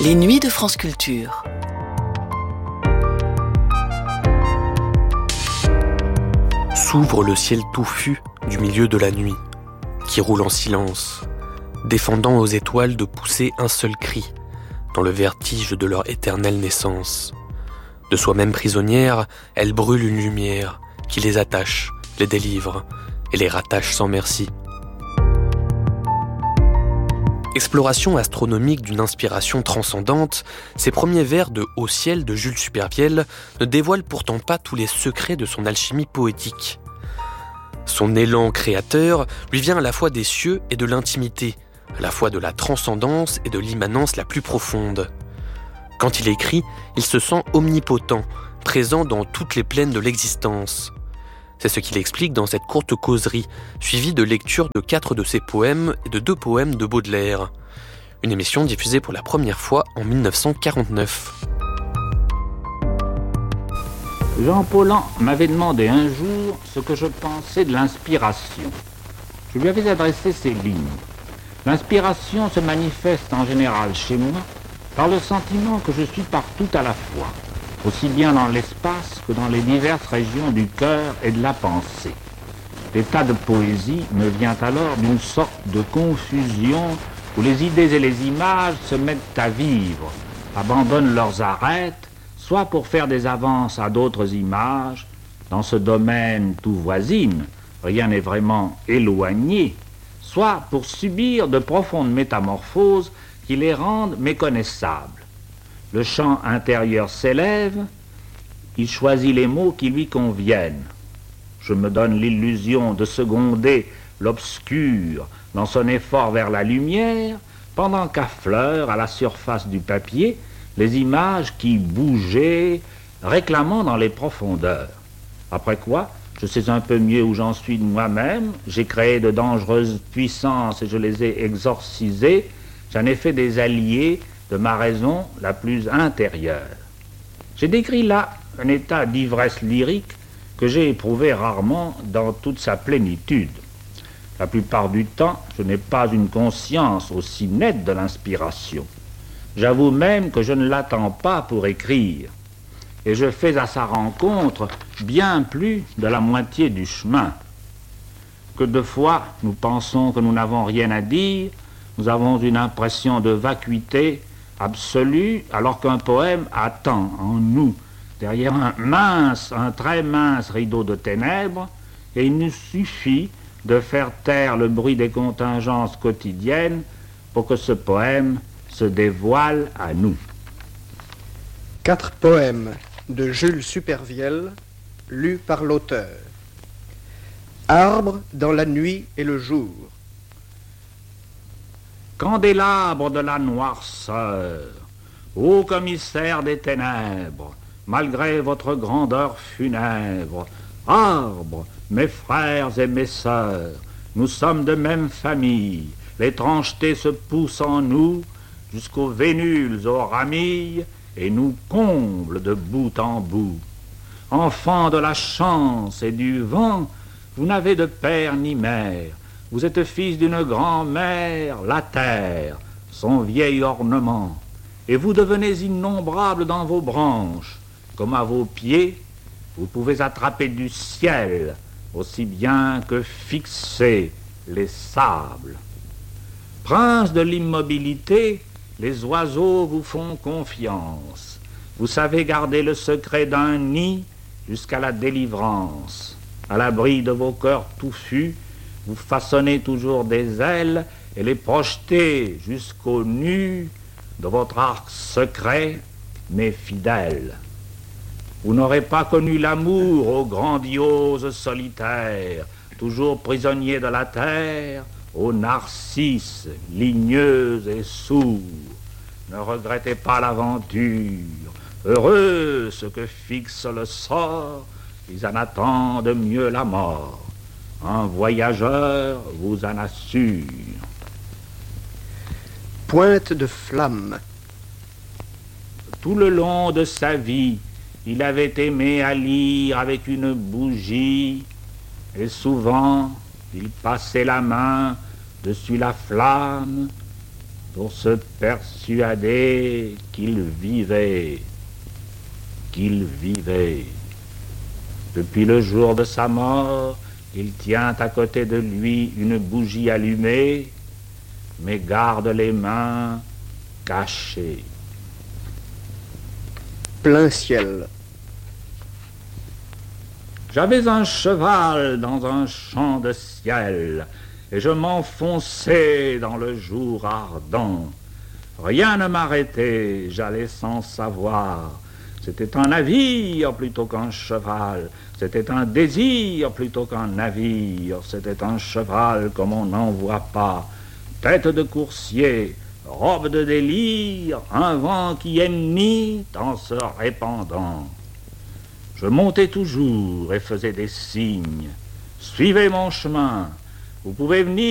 Les nuits de France Culture. S'ouvre le ciel touffu du milieu de la nuit, qui roule en silence, défendant aux étoiles de pousser un seul cri, dans le vertige de leur éternelle naissance. De soi-même prisonnière, elle brûle une lumière qui les attache, les délivre et les rattache sans merci. Exploration astronomique d'une inspiration transcendante, ces premiers vers de Au ciel de Jules Supervielle ne dévoilent pourtant pas tous les secrets de son alchimie poétique. Son élan créateur lui vient à la fois des cieux et de l'intimité, à la fois de la transcendance et de l'immanence la plus profonde. Quand il écrit, il se sent omnipotent, présent dans toutes les plaines de l'existence. C'est ce qu'il explique dans cette courte causerie, suivie de lecture de 4 de ses poèmes et de 2 poèmes de Baudelaire. Une émission diffusée pour la première fois en 1949. Jean Paulhan m'avait demandé un jour ce que je pensais de l'inspiration. Je lui avais adressé ces lignes. L'inspiration se manifeste en général chez moi par le sentiment que je suis partout à la fois, aussi bien dans l'espace que dans les diverses régions du cœur et de la pensée. L'état de poésie me vient alors d'une sorte de confusion où les idées et les images se mettent à vivre, abandonnent leurs arêtes, soit pour faire des avances à d'autres images. Dans ce domaine tout voisine, rien n'est vraiment éloigné, soit pour subir de profondes métamorphoses qui les rendent méconnaissables. Le chant intérieur s'élève, il choisit les mots qui lui conviennent. Je me donne l'illusion de seconder l'obscur dans son effort vers la lumière, pendant qu'affleurent à la surface du papier les images qui bougeaient, réclamant dans les profondeurs. Après quoi, je sais un peu mieux où j'en suis de moi-même, j'ai créé de dangereuses puissances et je les ai exorcisées, j'en ai fait des alliés de ma raison la plus intérieure. J'ai décrit là un état d'ivresse lyrique que j'ai éprouvé rarement dans toute sa plénitude. La plupart du temps, je n'ai pas une conscience aussi nette de l'inspiration. J'avoue même que je ne l'attends pas pour écrire, et je fais à sa rencontre bien plus de la moitié du chemin. Que de fois nous pensons que nous n'avons rien à dire, nous avons une impression de vacuité absolue, alors qu'un poème attend en nous, derrière un très mince rideau de ténèbres, et il nous suffit de faire taire le bruit des contingences quotidiennes pour que ce poème se dévoile à nous. 4 poèmes de Jules Supervielle, lus par l'auteur. Arbre dans la nuit et le jour. Candélabre de la noirceur, ô commissaire des ténèbres, malgré votre grandeur funèbre, arbre, mes frères et mes sœurs, nous sommes de même famille, l'étrangeté se pousse en nous, jusqu'aux vénules, aux ramilles, et nous comble de bout en bout. Enfants de la chance et du vent, vous n'avez de père ni mère, vous êtes fils d'une grand-mère, la terre, son vieil ornement, et vous devenez innombrables dans vos branches, comme à vos pieds, vous pouvez attraper du ciel, aussi bien que fixer les sables. Prince de l'immobilité, les oiseaux vous font confiance. Vous savez garder le secret d'un nid jusqu'à la délivrance. À l'abri de vos cœurs touffus, vous façonnez toujours des ailes et les projetez jusqu'au nu de votre arc secret, mais fidèle. Vous n'aurez pas connu l'amour ô grandiose solitaire, toujours prisonnier de la terre, ô narcisse, ligneux et sourd. Ne regrettez pas l'aventure, heureux ce que fixe le sort, ils en attendent mieux la mort. Un voyageur vous en assure. Pointe de flamme. Tout le long de sa vie, il avait aimé à lire avec une bougie, et souvent il passait la main dessus la flamme, pour se persuader qu'il vivait. Qu'il vivait. Depuis le jour de sa mort, il tient à côté de lui une bougie allumée, mais garde les mains cachées. Plein ciel. J'avais un cheval dans un champ de ciel, et je m'enfonçais dans le jour ardent. Rien ne m'arrêtait, j'allais sans savoir. C'était un navire plutôt qu'un cheval, c'était un désir plutôt qu'un navire, c'était un cheval comme on n'en voit pas, tête de coursier, robe de délire, un vent qui hennit en se répandant. Je montais toujours et faisais des signes. Suivez mon chemin, vous pouvez venir